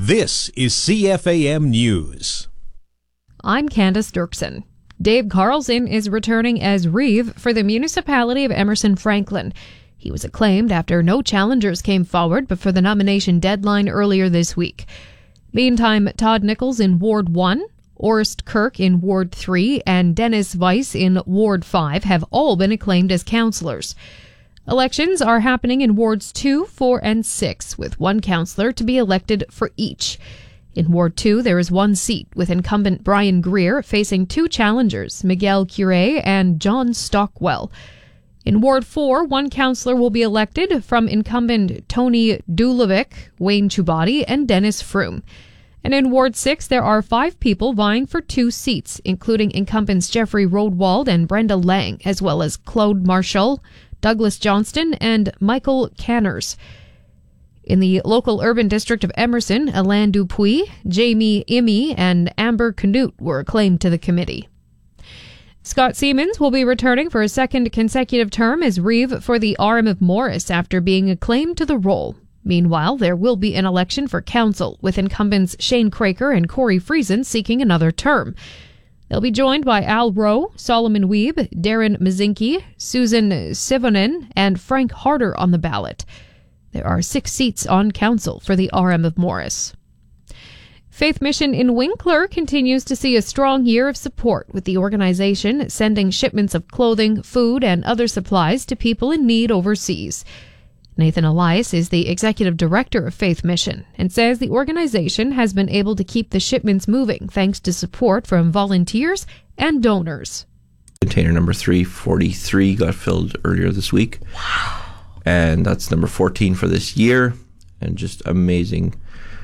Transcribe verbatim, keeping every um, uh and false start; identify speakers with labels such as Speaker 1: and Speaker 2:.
Speaker 1: This is C F A M News.
Speaker 2: I'm Candace Dirksen. Dave Carlson is returning as Reeve for the municipality of Emerson Franklin. He was acclaimed after no challengers came forward before the nomination deadline earlier this week. Meantime, Todd Nichols in Ward one, Orest Kirk in Ward three, and Dennis Weiss in Ward five have all been acclaimed as councillors. Elections are happening in Wards two, four, and six, with one councillor to be elected for each. In Ward two, there is one seat, with incumbent Brian Greer facing two challengers, Miguel Cure and John Stockwell. In Ward four, one councillor will be elected from incumbent Tony Dulovic, Wayne Chubati, and Dennis Froome. And in Ward six, there are five people vying for two seats, including incumbents Jeffrey Rodewald and Brenda Lang, as well as Claude Marshall, Douglas Johnston, and Michael Canners. In the local urban district of Emerson, Alain Dupuis, Jamie Imi, and Amber Canute were acclaimed to the committee. Scott Siemens will be returning for a second consecutive term as Reeve for the R M of Morris after being acclaimed to the role. Meanwhile, there will be an election for council, with incumbents Shane Craker and Corey Friesen seeking another term. They'll be joined by Al Rowe, Solomon Weeb, Darren Mazinki, Susan Sivonen, and Frank Harder on the ballot. There are six seats on council for the R M of Morris. Faith Mission in Winkler continues to see a strong year of support, with the organization sending shipments of clothing, food, and other supplies to people in need overseas. Nathan Elias is the executive director of Faith Mission and says the organization has been able to keep the shipments moving thanks to support from volunteers and donors.
Speaker 3: Container number three forty-three got filled earlier this week.
Speaker 2: Wow.
Speaker 3: And that's number fourteen for this year. And just amazing